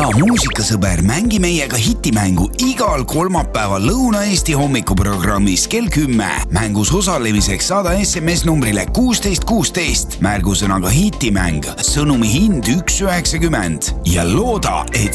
hea muusikasõber, mängi meiega hitimängu igal kolmapäeval Lõuna-Eesti hommikuprogrammis kell 10. Mängus osalemiseks saada SMS numbrile 1616 märgusõnaga hitimäng, sõnumi hind 1,90 ja looda, et